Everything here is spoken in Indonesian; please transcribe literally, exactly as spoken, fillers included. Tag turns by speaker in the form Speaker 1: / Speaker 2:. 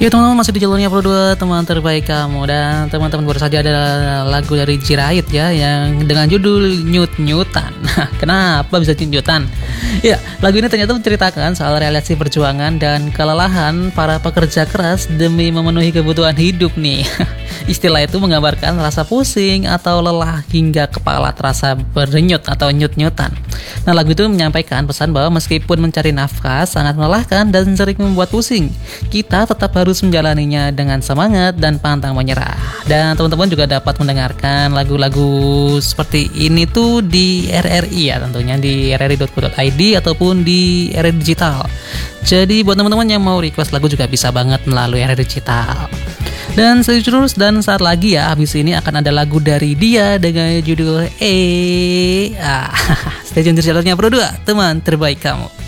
Speaker 1: Ya teman-teman, masih di jalurnya Pro dua, teman terbaik kamu. Dan teman-teman, baru saja ada lagu dari Jirait ya, yang dengan judul Nyut-Nyutan. Kenapa bisa nyut-nyutan? Ya, lagu ini ternyata menceritakan soal relasi perjuangan dan kelelahan para pekerja keras demi memenuhi kebutuhan hidup nih. Istilah itu menggambarkan rasa pusing atau lelah hingga kepala terasa berdenyut atau nyut-nyutan. Nah, lagu itu menyampaikan pesan bahwa meskipun mencari nafkah sangat melelahkan dan sering membuat pusing, kita tetap harus menjalaninya dengan semangat dan pantang menyerah. Dan teman-teman juga dapat mendengarkan lagu-lagu seperti ini tuh di R R I ya, tentunya di r r i dot co dot i d ataupun di R R I Digital. Jadi buat teman-teman yang mau request lagu juga bisa banget melalui R R I Digital. Dan terus dan saat lagi ya, habis ini akan ada lagu dari dia dengan judul E. Ah, stay tune di jalurnya Pro dua, teman terbaik kamu.